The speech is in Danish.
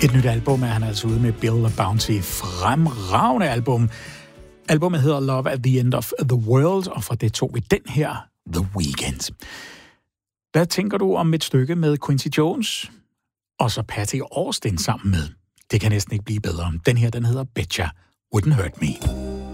Et nyt album er han altså ude med Bill Bounty. Fremragende album. Albumet hedder Love at the End of the World, og fra det tog vi den her, The Weeknd. Hvad tænker du om et stykke med Quincy Jones og så Patty Austin sammen med? Det kan næsten ikke blive bedre. Den her, den hedder Betcha Wouldn't Hurt Me.